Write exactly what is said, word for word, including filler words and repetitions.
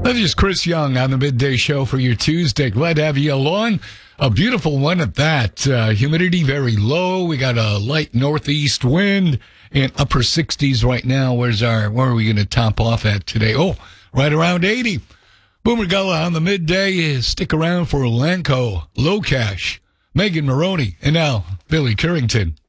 This is Chris Young on the Midday Show for your Tuesday. Glad to have you along. A beautiful one at that. Uh, humidity very low. We got a light northeast wind and upper sixties right now. Where's our, where are we going to top off at today? Oh, right around eighty. Boomer Gullah on the midday. Stick around for Lanco, Low Cash, Megan Maroney, and now Billy Currington.